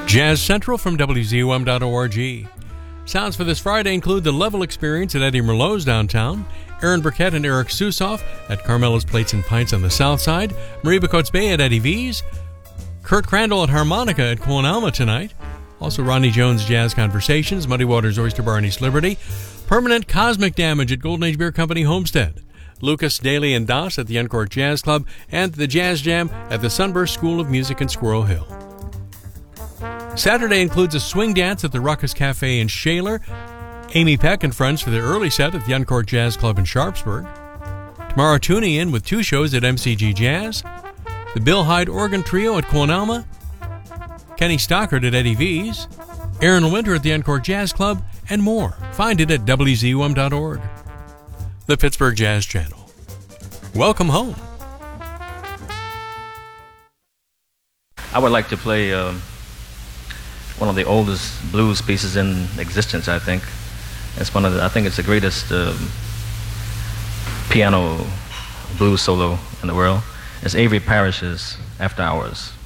Jazz Central from WZUM.org. Sounds for this Friday include the Level Experience at Eddie Merlot's downtown, Aaron Burkett and Eric Susoff at Carmela's Plates and Pints on the south side, Marie Bacotes Bay at Eddie V's, Kurt Crandall at Harmonica at Quon Alma tonight, also Rodney Jones Jazz Conversations, Muddy Waters Oyster Bar in East Liberty, Permanent Cosmic Damage at Golden Age Beer Company Homestead, Lucas, Daly, and Das at the Uncorked Jazz Club, and the Jazz Jam at the Sunburst School of Music in Squirrel Hill. Saturday includes a swing dance at the Ruckus Cafe in Shaler, Amy Peck and friends for their early set at the Uncorked Jazz Club in Sharpsburg. Tomorrow, tuning in with two shows at MCG Jazz, the Bill Hyde Organ Trio at Quon Alma, Kenny Stockard at Eddie V's, Aaron Winter at the Uncorked Jazz Club, and more. Find it at WZUM.org. The Pittsburgh Jazz Channel. Welcome home. I would like to play one of the oldest blues pieces in existence, I think. I think it's the greatest piano blues solo in the world. It's Avery Parrish's After Hours.